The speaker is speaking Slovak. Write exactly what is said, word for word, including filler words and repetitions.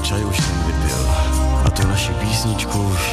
čaj už jsem vypil a tu naši písničku už